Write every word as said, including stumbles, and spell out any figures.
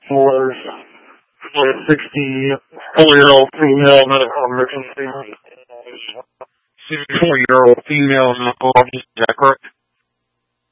for a sixty-four-year-old female medical emergency. sixty-four-year-old female medical emergency, is that correct?